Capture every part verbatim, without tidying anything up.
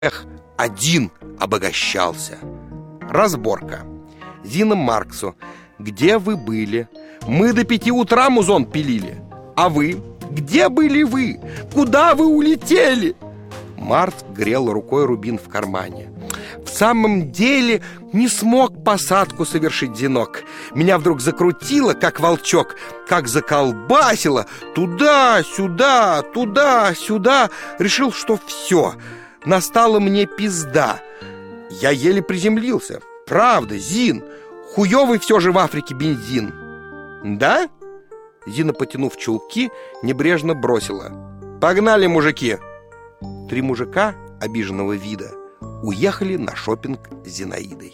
Эх, один обогащался. Разборка. Зина Марксу. Где вы были? Мы до пяти утра музон пилили. А вы? Где были вы? Куда вы улетели? Маркс грел рукой рубин в кармане. В самом деле не смог посадку совершить, Зинок. Меня вдруг закрутило, как волчок, как заколбасило. Туда-сюда, туда-сюда. Решил, что все, настала мне пизда. Я еле приземлился. Правда, Зин, хуёвый все же в Африке бензин. Да? Зина, потянув чулки, небрежно бросила: погнали, мужики. Три мужика обиженного вида уехали на шопинг с Зинаидой.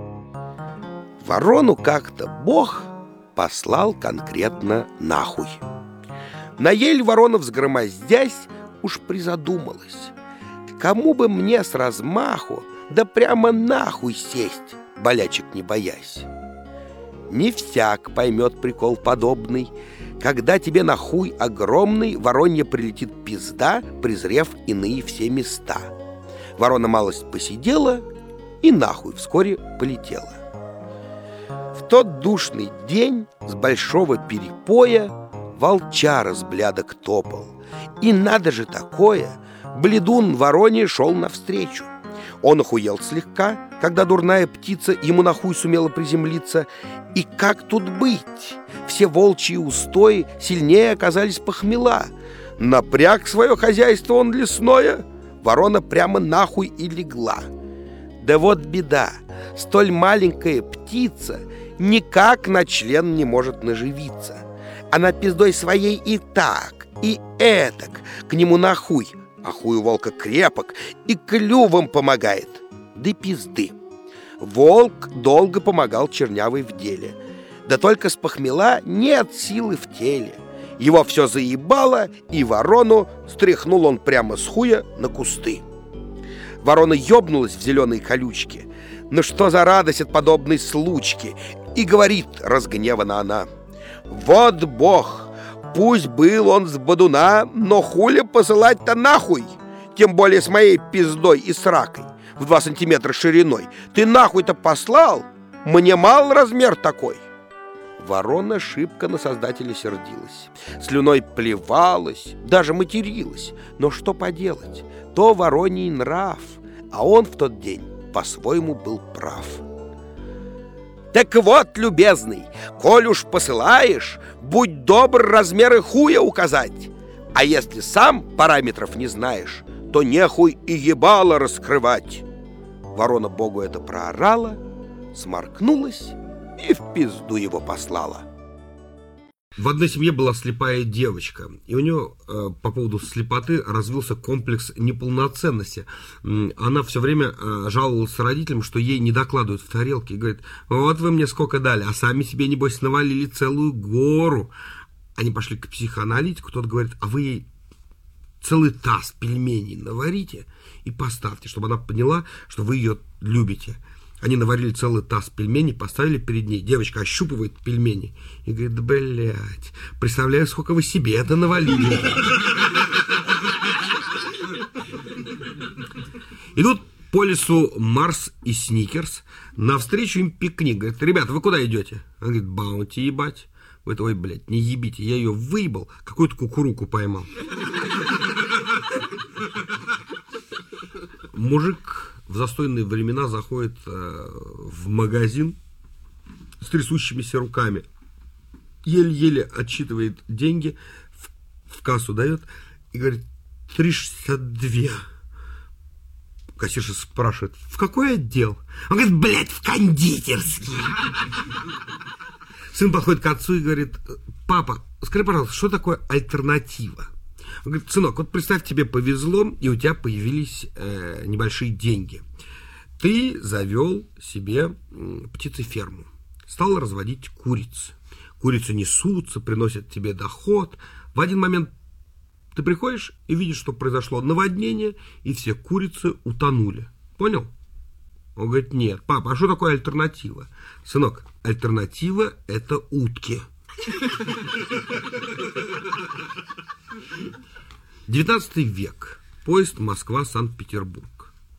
Ворону как-то Бог послал конкретно нахуй. На ель ворона, взгромоздясь, уж призадумалась: кому бы мне с размаху да прямо нахуй сесть, болячек не боясь. Не всяк поймет прикол подобный, когда тебе на хуй огромный воронья прилетит пизда, презрев иные все места. Ворона малость посидела и нахуй вскоре полетела. В тот душный день с большого перепоя волчара с блядок топал. И надо же такое, бледун вороне шел навстречу. Он охуел слегка, когда дурная птица ему на хуй сумела приземлиться. И как тут быть? Все волчьи устои сильнее оказались похмела. Напряг свое хозяйство он лесное, ворона прямо нахуй и легла. Да вот беда, столь маленькая птица никак на член не может наживиться. Она пиздой своей и так, и этак к нему на хуй. А хуй у волка крепок и клювом помогает. Да пизды. Волк долго помогал чернявой в деле. Да только с похмела нет силы в теле. Его все заебало, и ворону стряхнул он прямо с хуя на кусты. Ворона ёбнулась в зеленые колючки. Ну что за радость от подобной случки? И говорит разгневана она: вот Бог! Пусть был он с бодуна, но хули посылать-то нахуй? Тем более с моей пиздой и сракой в два сантиметра шириной. Ты нахуй-то послал? Мне мал размер такой. Ворона шибко на создателя сердилась, слюной плевалась, даже материлась. Но что поделать, то вороний нрав, а он в тот день по-своему был прав. Так вот, любезный, коль уж посылаешь, будь добр размеры хуя указать. А если сам параметров не знаешь, то нехуй и ебало раскрывать. Ворона Богу это проорала, сморкнулась и в пизду его послала. В одной семье была слепая девочка, и у нее э, по поводу слепоты развился комплекс неполноценности. Она все время э, жаловалась родителям, что ей не докладывают в тарелке, и говорит: вот вы мне сколько дали, а сами себе, небось, навалили целую гору. Они пошли к психоаналитику, тот говорит: а вы ей целый таз пельменей наварите и поставьте, чтобы она поняла, что вы ее любите. Они наварили целый таз пельменей, поставили перед ней. Девочка ощупывает пельмени и говорит: блядь, представляю, сколько вы себе это навалили. Идут по лесу Марс и Сникерс. Навстречу им пикник. Говорит: ребята, вы куда идете? Он говорит: баунти ебать. Вы этого, блядь, не ебите. Я ее выебал, какую-то кукуруку поймал. Мужик в застойные времена заходит э, в магазин с трясущимися руками, еле-еле отсчитывает деньги, в, в кассу дает и говорит: три шестьдесят два. Кассирша спрашивает: в какой отдел? Он говорит: блядь, в кондитерский. Сын подходит к отцу и говорит: папа, скажи, пожалуйста, что такое альтернатива? Он говорит: сынок, вот представь, тебе повезло, и у тебя появились э, небольшие деньги. Ты завел себе э, птицеферму, стал разводить куриц. Курицы несутся, приносят тебе доход. В один момент ты приходишь и видишь, что произошло наводнение, и все курицы утонули. Понял? Он говорит: нет, папа, а что такое альтернатива? Сынок, альтернатива – это утки. девятнадцатый век. Поезд Москва-Санкт-Петербург.